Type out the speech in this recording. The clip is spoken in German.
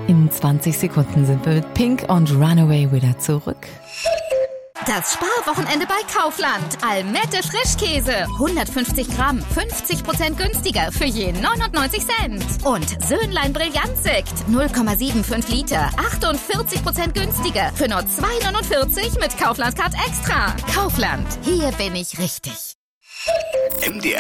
In 20 Sekunden sind wir mit Pink und Runaway wieder zurück. Das Sparwochenende bei Kaufland. Almette Frischkäse. 150 Gramm. 50% günstiger für je 99 Cent. Und Söhnlein Brillantsekt. 0,75 Liter. 48% günstiger für nur 2,49 mit Kaufland Card Extra. Kaufland. Hier bin ich richtig. MDR